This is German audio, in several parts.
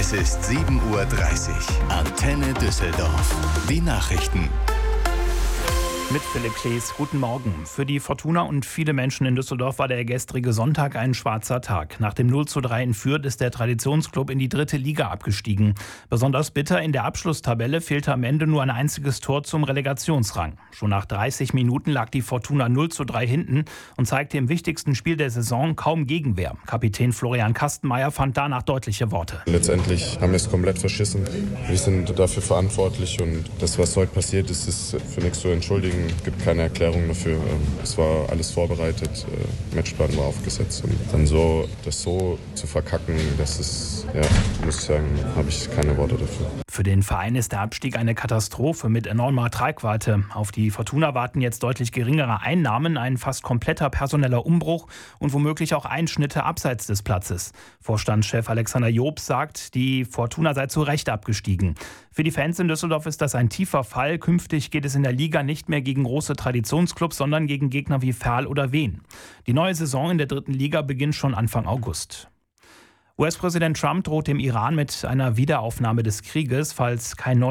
Es ist 7:30 Uhr. Antenne Düsseldorf. Die Nachrichten. Mit Philipp Klees, guten Morgen. Für die Fortuna und viele Menschen in Düsseldorf war der gestrige Sonntag ein schwarzer Tag. Nach dem 0:3 in Fürth ist der Traditionsclub in die 3. Liga abgestiegen. Besonders bitter, in der Abschlusstabelle fehlte am Ende nur ein einziges Tor zum Relegationsrang. Schon nach 30 Minuten lag die Fortuna 0:3 hinten und zeigte im wichtigsten Spiel der Saison kaum Gegenwehr. Kapitän Florian Kastenmeier fand danach deutliche Worte. Letztendlich haben wir es komplett verschissen. Wir sind dafür verantwortlich und das, was heute passiert ist, ist für nichts zu entschuldigen. Es gibt keine Erklärung dafür. Es war alles vorbereitet, Matchplan war aufgesetzt. Und dann das so zu verkacken, das ist, muss ich sagen, habe ich keine Worte dafür. Für den Verein ist der Abstieg eine Katastrophe mit enormer Tragweite. Auf die Fortuna warten jetzt deutlich geringere Einnahmen, ein fast kompletter personeller Umbruch und womöglich auch Einschnitte abseits des Platzes. Vorstandschef Alexander Jobs sagt, die Fortuna sei zu Recht abgestiegen. Für die Fans in Düsseldorf ist das ein tiefer Fall. Künftig geht es in der Liga nicht mehr gegen große Traditionsclubs, sondern gegen Gegner wie Verl oder Wien. Die neue Saison in der 3. Liga beginnt schon Anfang August. US-Präsident Trump droht dem Iran mit einer Wiederaufnahme des Krieges, falls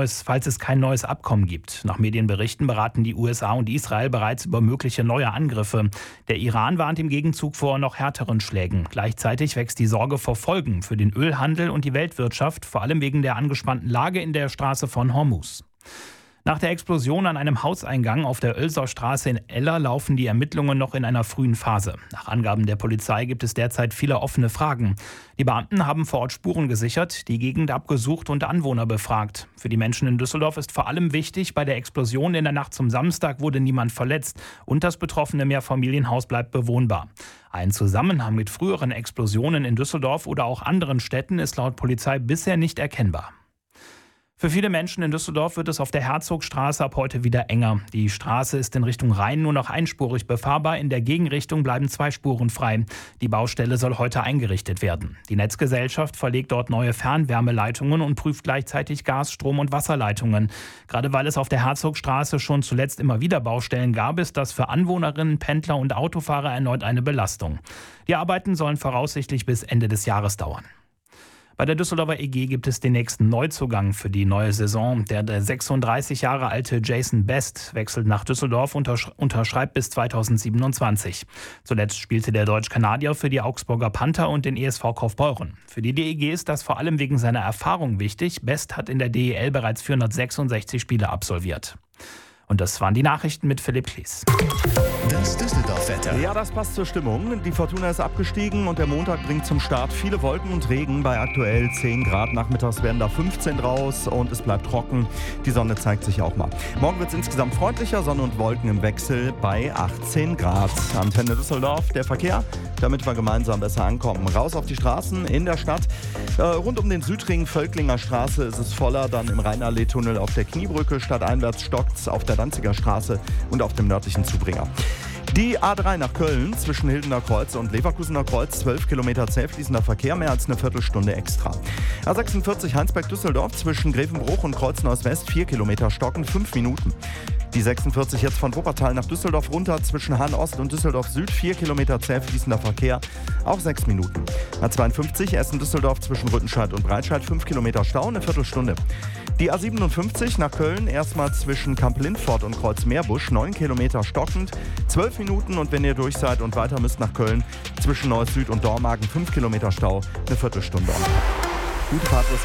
es kein neues Abkommen gibt. Nach Medienberichten beraten die USA und Israel bereits über mögliche neue Angriffe. Der Iran warnt im Gegenzug vor noch härteren Schlägen. Gleichzeitig wächst die Sorge vor Folgen für den Ölhandel und die Weltwirtschaft, vor allem wegen der angespannten Lage in der Straße von Hormuz. Nach der Explosion an einem Hauseingang auf der Oelser Straße in Eller laufen die Ermittlungen noch in einer frühen Phase. Nach Angaben der Polizei gibt es derzeit viele offene Fragen. Die Beamten haben vor Ort Spuren gesichert, die Gegend abgesucht und Anwohner befragt. Für die Menschen in Düsseldorf ist vor allem wichtig, bei der Explosion in der Nacht zum Samstag wurde niemand verletzt und das betroffene Mehrfamilienhaus bleibt bewohnbar. Ein Zusammenhang mit früheren Explosionen in Düsseldorf oder auch anderen Städten ist laut Polizei bisher nicht erkennbar. Für viele Menschen in Düsseldorf wird es auf der Herzogstraße ab heute wieder enger. Die Straße ist in Richtung Rhein nur noch einspurig befahrbar. In der Gegenrichtung bleiben 2 Spuren frei. Die Baustelle soll heute eingerichtet werden. Die Netzgesellschaft verlegt dort neue Fernwärmeleitungen und prüft gleichzeitig Gas-, Strom- und Wasserleitungen. Gerade weil es auf der Herzogstraße schon zuletzt immer wieder Baustellen gab, ist das für Anwohnerinnen, Pendler und Autofahrer erneut eine Belastung. Die Arbeiten sollen voraussichtlich bis Ende des Jahres dauern. Bei der Düsseldorfer EG gibt es den nächsten Neuzugang für die neue Saison. Der 36 Jahre alte Jason Best wechselt nach Düsseldorf und unterschreibt bis 2027. Zuletzt spielte der Deutsch-Kanadier für die Augsburger Panther und den ESV Kaufbeuren. Für die DEG ist das vor allem wegen seiner Erfahrung wichtig. Best hat in der DEL bereits 466 Spiele absolviert. Und das waren die Nachrichten mit Philipp Klees. Das Düsseldorf-Wetter. Ja, das passt zur Stimmung. Die Fortuna ist abgestiegen und der Montag bringt zum Start viele Wolken und Regen bei aktuell 10 Grad. Nachmittags werden da 15 draus und es bleibt trocken. Die Sonne zeigt sich auch mal. Morgen wird es insgesamt freundlicher, Sonne und Wolken im Wechsel bei 18 Grad. Antenne Düsseldorf, der Verkehr, damit wir gemeinsam besser ankommen. Raus auf die Straßen in der Stadt. Rund um den Südring Völklinger Straße ist es voller. Dann im Rheinallee-Tunnel auf der Kniebrücke. Stadteinwärts stockt's auf der Danziger Straße und auf dem nördlichen Zubringer. Die A3 nach Köln zwischen Hildener Kreuz und Leverkusener Kreuz, 12 Kilometer zäh fließender Verkehr, mehr als eine Viertelstunde extra. A46 Heinsberg-Düsseldorf zwischen Grevenbruch und Kreuzneuss-West, 4 Kilometer stocken, 5 Minuten. Die 46 jetzt von Wuppertal nach Düsseldorf runter zwischen Hahn-Ost und Düsseldorf-Süd, 4 Kilometer zäh fließender Verkehr, auch 6 Minuten. A52 Essen-Düsseldorf zwischen Rüttenscheid und Breitscheid, 5 Kilometer Stau, eine Viertelstunde. Die A57 nach Köln erstmal zwischen Kamp-Lindfort und Kreuz-Meerbusch, 9 Kilometer stockend, 12 Minuten und wenn ihr durch seid und weiter müsst nach Köln zwischen Neuss Süd und Dormagen, 5 Kilometer Stau, eine Viertelstunde. Gute Fahrt.